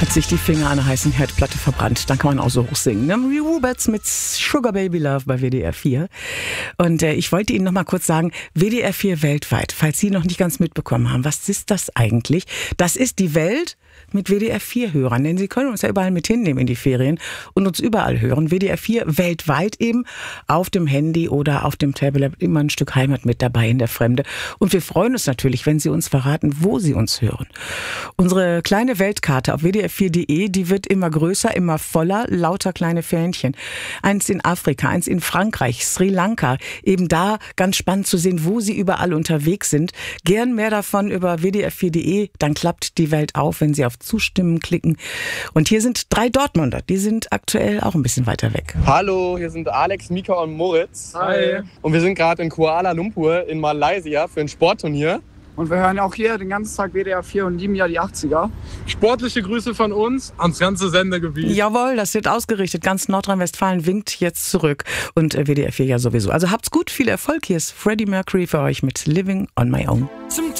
hat sich die Finger an einer heißen Herdplatte verbrannt. Dann kann man auch so hoch singen. Die Woobats mit Sugar Baby Love bei WDR 4. Und ich wollte Ihnen noch mal kurz sagen, WDR 4 weltweit, falls Sie noch nicht ganz mitbekommen haben, was ist das eigentlich? Das ist die Welt mit WDR 4-Hörern, denn Sie können uns ja überall mit hinnehmen in die Ferien und uns überall hören. WDR 4 weltweit eben, auf dem Handy oder auf dem Tablet, immer ein Stück Heimat mit dabei in der Fremde. Und wir freuen uns natürlich, wenn Sie uns verraten, wo Sie uns hören. Unsere kleine Weltkarte auf wdr4.de, die wird immer größer, immer voller, lauter kleine Fähnchen. Eins in Afrika, eins in Frankreich, Sri Lanka. Eben da ganz spannend zu sehen, wo Sie überall unterwegs sind. Gern mehr davon über wdr4.de, dann klappt die Welt auf, wenn Sie auf Zustimmen klicken. Und hier sind 3 Dortmunder, die sind aktuell auch ein bisschen weiter weg. Hallo, hier sind Alex, Mika und Moritz. Hi. Und wir sind gerade in Kuala Lumpur in Malaysia für ein Sportturnier. Und wir hören auch hier den ganzen Tag WDR 4 und lieben ja die 80er. Sportliche Grüße von uns ans ganze Sendegebiet. Jawohl, das wird ausgerichtet. Ganz Nordrhein-Westfalen winkt jetzt zurück. Und WDR 4 ja sowieso. Also habt's gut, viel Erfolg. Hier ist Freddie Mercury für euch mit Living on My Own.